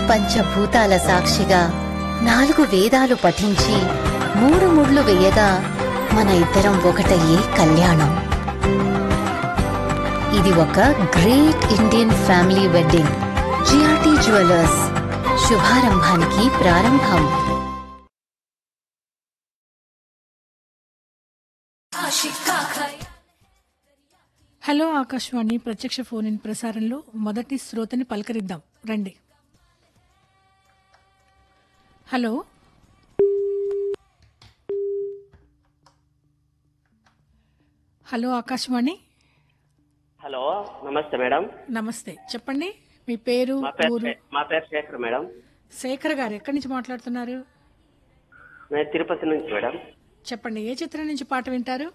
పంచభూతాల సాక్షిగా 4 వేదాలు పఠించి 3 ముళ్ళు వేయగా మన ఇద్దరం ఒకటయ్యే కళ్యాణం. ఇది ఒక great Indian family wedding. GRT jewellers, శుభారంభానికి ప్రారంభం. హలో ఆకాశవాణి ప్రత్యక్ష ఫోన్ ఇన్ ప్రసారంలో మొదటి శ్రోతని పలకరిద్దాం రండి. Hello, hello Akashvani. హలో, నమస్తే మేడం. నమస్తే, చెప్పండి మీ పేరు, ఊరు. మా పేరు శేఖర్ మేడం. శేఖర్ గారు ఎక్కడి నుంచి మాట్లాడుతున్నారు? నేను తిరుపతి నుంచి మేడం. చెప్పండి, ఏ చిత్రం నుంచి పాట వింటారు?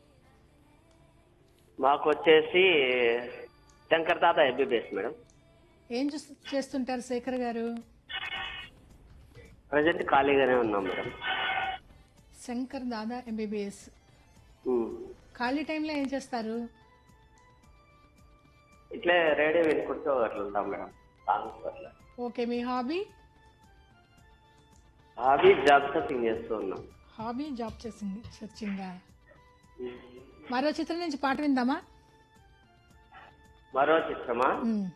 మాకు వచ్చేసి శంకర్ దాదా ఎంబీబీఎస్ మేడం. ఏం చేస్తుంటారు శేఖర్ గారు? ప్రజెంట్ ఖాళీగానే ఉన్నాం మేడం. శంకర్ దాదా ఎంబీబీఎస్. ఉమ్. ఖాళీ టైంలో ఏం చేస్తారు? ఇట్లే రేడియో వినుకుంటూ అట్లా ఉంటాం మేడం. సాంగ్స్ అట్లా. ఓకే, మీ హాబీ? హాబీ జాబ్ సర్చింగ్ చేస్తూ ఉన్నాం. Hobby job సర్చింగా. మరో చిత్రం నుంచి పాట విందామా? మరో చిత్రమా?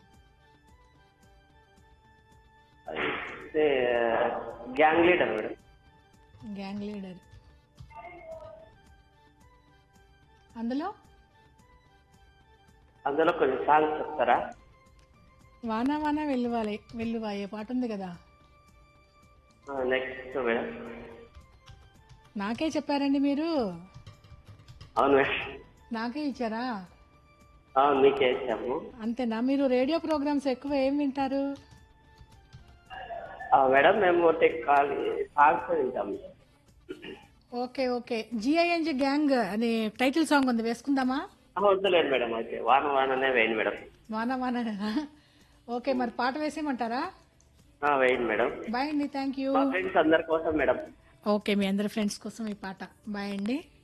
అయితే gang leader madam. Gang leader. అందులో కొన్ని సాంగ్స్ చెప్తారా? వానా వానా వెల్లువాయే పాట ఉంది కదా. Next madam. నాకే చెప్పారండి మీరు? అవును మేడం. నాకే ఇచ్చారా? అవును, మీకే ఇచ్చాము. అంతేనా? మీరు రేడియో ప్రోగ్రామ్స్ ఎక్కువ ఏం వింటారు? మేడం మేము సాంగ్స్ వింటాము. ఓకే ఓకే, జిఐఎన్జి గ్యాంగ్ అనే టైటిల్ సాంగ్ ఉంది, వేసుకుందామా? వద్దులేదు మేడం, అయితే వాన వాననే వేయండి మేడం. వానా వానా. ఓకే, మరి పాట వేసేయమంటారా? వేయండి మేడం. బాయ్ అండి, థ్యాంక్ యూ. మా ఫ్రెండ్స్ అందరి కోసం మేడం. ఓకే, మీ అందరి ఫ్రెండ్స్ కోసం ఈ పాట. బాయ్ అండి.